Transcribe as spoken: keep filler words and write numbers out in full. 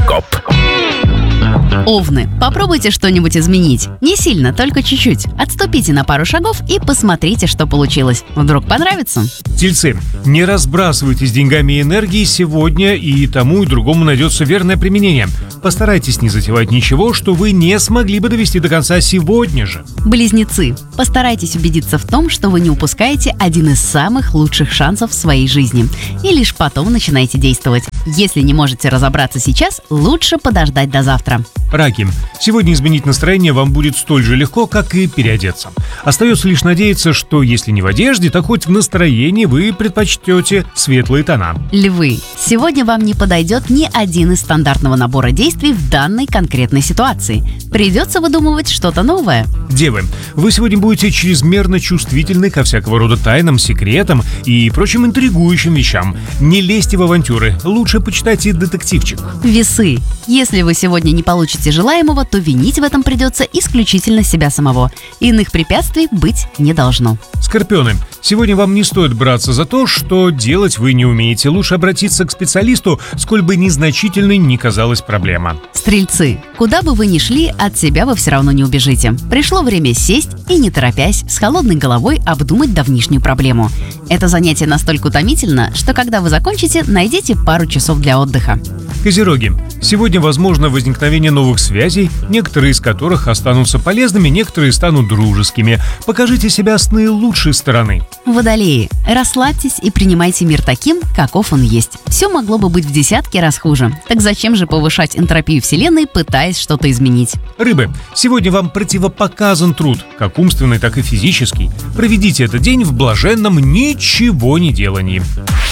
Гороскоп. Овны, попробуйте что-нибудь изменить. Не сильно, только чуть-чуть. Отступите на пару шагов и посмотрите, что получилось. Вдруг понравится? Тельцы, не разбрасывайтесь деньгами и энергией сегодня, и тому и другому найдется верное применение. Постарайтесь не затевать ничего, что вы не смогли бы довести до конца сегодня же. Близнецы, постарайтесь убедиться в том, что вы не упускаете один из самых лучших шансов в своей жизни. И лишь потом начинайте действовать. Если не можете разобраться сейчас, лучше подождать до завтра. Раки, сегодня изменить настроение вам будет столь же легко, как и переодеться. Остается лишь надеяться, что если не в одежде, то хоть в настроении вы предпочтете светлые тона. Львы, сегодня вам не подойдет ни один из стандартного набора действий в данной конкретной ситуации. Придется выдумывать что-то новое. Девы, вы сегодня будете чрезмерно чувствительны ко всякого рода тайнам, секретам и прочим интригующим вещам. Не лезьте в авантюры, лучше почитайте детективчик. Весы, если вы сегодня не получите желаемого, то винить в этом придется исключительно себя самого. Иных препятствий быть не должно. Скорпионы, сегодня вам не стоит браться за то, что делать вы не умеете. Лучше обратиться к специалисту, сколь бы незначительной ни казалась проблема. Стрельцы, куда бы вы ни шли, от себя вы все равно не убежите. Пришло время сесть и, не торопясь, с холодной головой обдумать давнишнюю проблему. Это занятие настолько утомительно, что когда вы закончите, найдите пару часов для отдыха. Козероги, сегодня возможно возникновение новых связей, некоторые из которых останутся полезными, некоторые станут дружескими. Покажите себя с наилучшей стороны. Водолеи, расслабьтесь и принимайте мир таким, каков он есть. Все могло бы быть в десятки раз хуже. Так зачем же повышать энтропию Вселенной, пытаясь что-то изменить? Рыбы, сегодня вам противопоказан труд, как умственный, так и физический. Проведите этот день в блаженном ничего не делании.